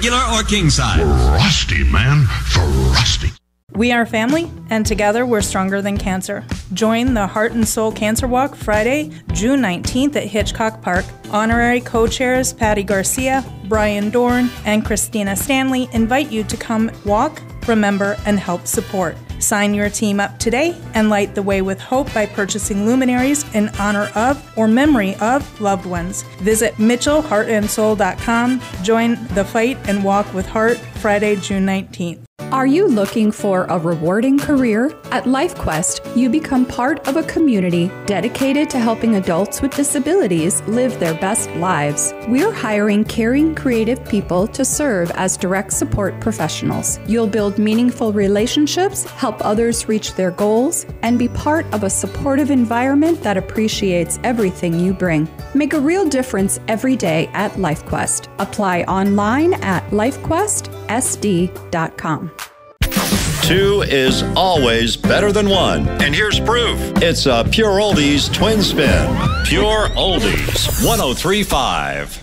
regular or king size. Frosty, man. Frosty. We are family, and together we're stronger than cancer. Join the Heart and Soul Cancer Walk Friday, June 19th at Hitchcock Park. Honorary co-chairs Patty Garcia, Brian Dorn, and Christina Stanley invite you to come walk, remember, and help support. Sign your team up today and light the way with hope by purchasing luminaries in honor of or memory of loved ones. Visit MitchellHeartandSoul.com. Join the fight and walk with Heart Friday, June 19th. Are you looking for a rewarding career? At LifeQuest, you become part of a community dedicated to helping adults with disabilities live their best lives. We're hiring caring, creative people to serve as direct support professionals. You'll build meaningful relationships, help others reach their goals, and be part of a supportive environment that appreciates everything you bring. Make a real difference every day at LifeQuest. Apply online at lifequestsd.com. 2 is always better than 1. And here's proof. It's a Pure Oldies twin spin. Pure Oldies 103.5.